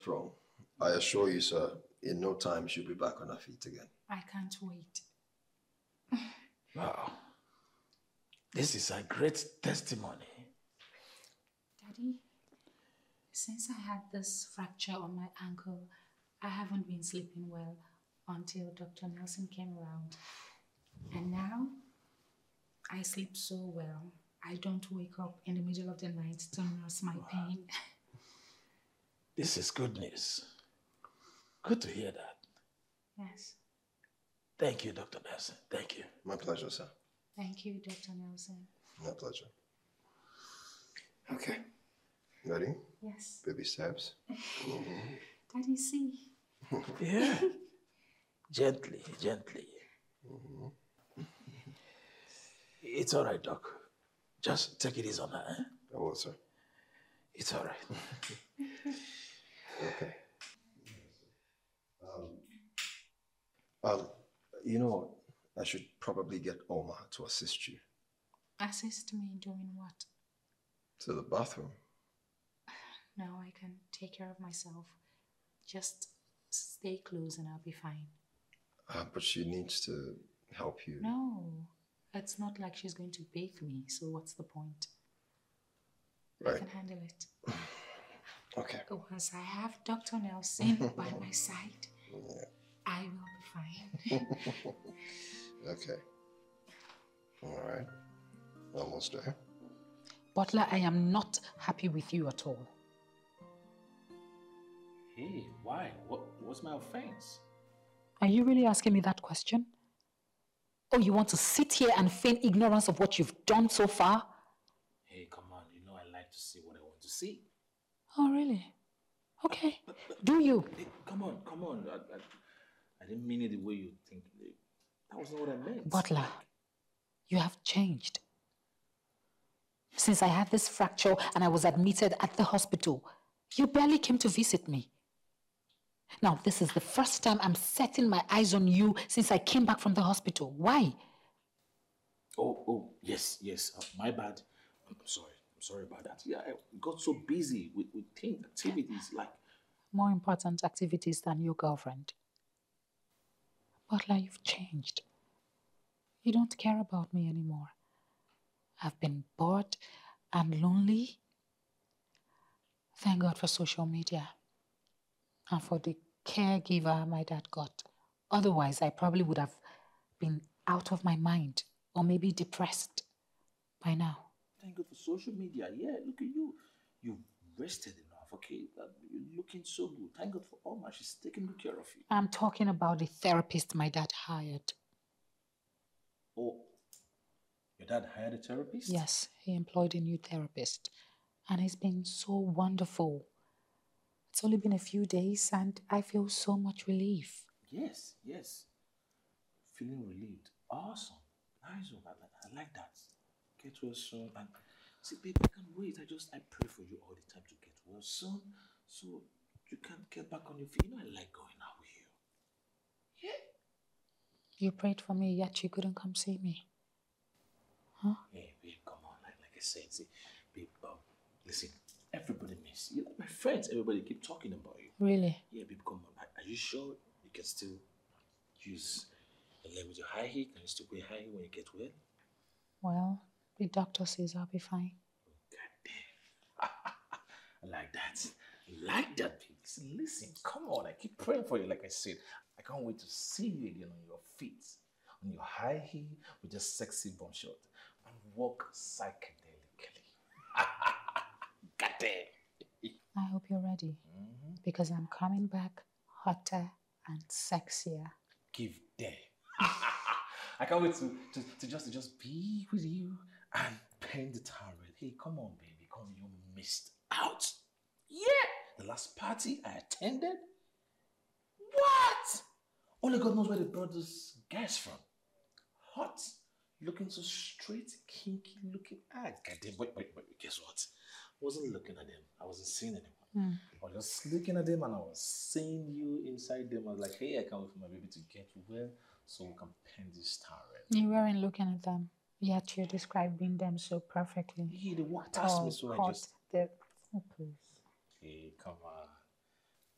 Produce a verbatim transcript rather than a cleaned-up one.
Wrong. I assure you, sir, in no time she'll be back on her feet again. I can't wait. Wow. This is a great testimony. Daddy, since I had this fracture on my ankle, I haven't been sleeping well until Doctor Nelson came around. And now, I sleep so well. I don't wake up in the middle of the night to nurse my pain. This is good news. Good to hear that. Yes. Thank you, Doctor Nelson. Thank you. My pleasure, sir. Thank you, Doctor Nelson. My pleasure. Okay. Ready? Yes. Baby steps. Mm-hmm. Daddy, see. Yeah. Gently, gently. Mm-hmm. It's all right, Doc. Just take it easy on her, eh? I will, sir. It's all right. Okay. Um, um, you know, I should probably get Omar to assist you. Assist me in doing what? To the bathroom. No, I can take care of myself. Just stay close and I'll be fine. Uh, but she needs to help you. No, it's not like she's going to bathe me, so what's the point? Right. I can handle it. Okay. Once I have Doctor Nelson by my side, Yeah. I will be fine. Okay. All right. Almost there. Butler, I am not happy with you at all. Hey, why? What, what's my offense? Are you really asking me that question? Oh, you want to sit here and feign ignorance of what you've done so far? Hey, come on. You know I like to see what I want to see. Oh, really? Okay. Do you? Hey, come on, come on. I, I, I didn't mean it the way you think. That was not what I meant. Butler, you have changed. Since I had this fracture and I was admitted at the hospital, you barely came to visit me. Now, this is the first time I'm setting my eyes on you since I came back from the hospital. Why? Oh, oh, yes, yes. Uh, my bad. I'm sorry. I'm sorry about that. Yeah, I got so busy with, with things, activities like... More important activities than your girlfriend. Butler, you've changed. You don't care about me anymore. I've been bored and lonely. Thank God for social media and for the caregiver my dad got. Otherwise, I probably would have been out of my mind or maybe depressed by now. Thank God for social media. Yeah, look at you. You've rested enough, okay? Uh, you're looking so good. Thank God for Oma. She's taking good care of you. I'm talking about the therapist my dad hired. Oh, your dad hired a therapist? Yes, he employed a new therapist. And he's been so wonderful. It's only been a few days and I feel so much relief. Yes, yes. Feeling relieved. Awesome. Nice one. I, I like that. Get well soon. And see, babe, I can't wait. I just, I pray for you all the time to get well soon. So you can get back on your feet. You know I like going out with you. Yeah. You prayed for me, yet you couldn't come see me. Huh? Hey, babe, come on. Like, like I said, see, babe, um, listen, everybody miss you. Like my friends, everybody keep talking about you. Really? Yeah, babe, come on. Are, are you sure you can still use the leg with your high heel? Can you still wear high heel when you get well? Well, the doctor says I'll be fine. God damn. I like that. I like that, babe. Listen, listen, come on. I keep praying for you, like I said. I can't wait to see you again on your feet, on your high heel with your sexy bum shot, and walk psychedelically. God damn. I hope you're ready. Mm-hmm. Because I'm coming back hotter and sexier. Give them. I can't wait to, to, to just to just be with you and paint the towel. Hey, come on, baby. Come on, you missed out. Yeah. The last party I attended. What? Only God knows where they brought those guys from. Hot. Looking so straight, kinky looking. Ah, goddamn. Wait, wait, wait. Guess what? I wasn't looking at them. I wasn't seeing anyone. Mm. I was just looking at them and I was seeing you inside them. I was like, hey, I can't wait for my baby to get well so we can paint this tower. You weren't looking at them, yet you're describing them so perfectly. Yeah, they walked past me, so hot, I just... The... Oh, please. Hey, come on.